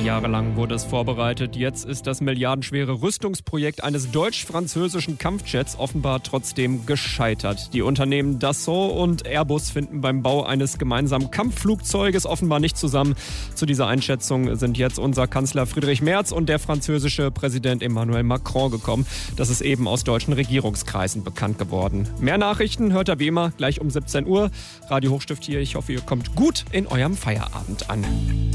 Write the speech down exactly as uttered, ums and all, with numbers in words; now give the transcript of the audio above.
Jahrelang wurde es vorbereitet. Jetzt ist das milliardenschwere Rüstungsprojekt eines deutsch-französischen Kampfjets offenbar trotzdem gescheitert. Die Unternehmen Dassault und Airbus finden beim Bau eines gemeinsamen Kampfflugzeuges offenbar nicht zusammen. Zu dieser Einschätzung sind jetzt unser Kanzler Friedrich Merz und der französische Präsident Emmanuel Macron gekommen. Das ist eben aus deutschen Regierungskreisen bekannt geworden. Mehr Nachrichten hört ihr wie immer gleich um siebzehn Uhr. Radio Hochstift hier. Ich hoffe, ihr kommt gut in eurem Feierabend an.